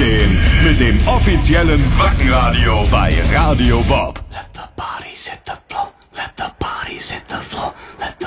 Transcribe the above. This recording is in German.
losgehen mit dem offiziellen Wackenradio bei Radio Bob. Let the bodies hit the floor. Let the bodies hit the floor. Let